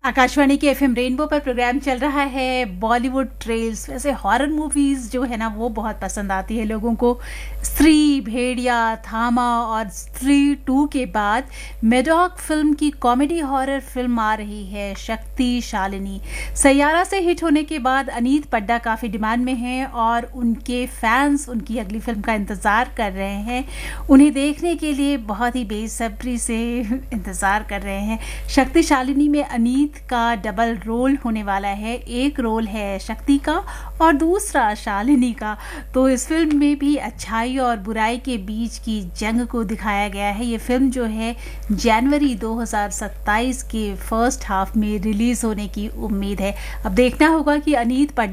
आकाशवाणी के FM rainbow पर programme चल रहा है बॉलीवुड ट्रेल्स। वैसे हॉरर मूवीज जो है ना वो बहुत पसंद आती है लोगों को। स्त्री, भेड़िया, थामा और स्त्री 2 के बाद मेडॉक फिल्म की कॉमेडी हॉरर फिल्म आ रही है शक्ति शालिनी। सैयारा से हिट होने के बाद अनीत पड्डा काफ़ी डिमांड में हैं और उनके फैंस उनकी अगली फिल्म का इंतज़ार कर रहे हैं। उन्हें देखने के लिए बहुत ही बेसब्री से इंतज़ार कर रहे हैं। शक्ति शालिनी में अनीत का डबल रोल होने वाला है। एक रोल है शक्ति का और दूसरा शालिनी का। तो इस फिल्म में भी अच्छाई और बुराई के बीच की जंग को दिखाया गया है। ये फिल्म जो है जनवरी 2027 के फर्स्ट हाफ में रिलीज होने की उम्मीद है। अब देखना होगा कि अनीत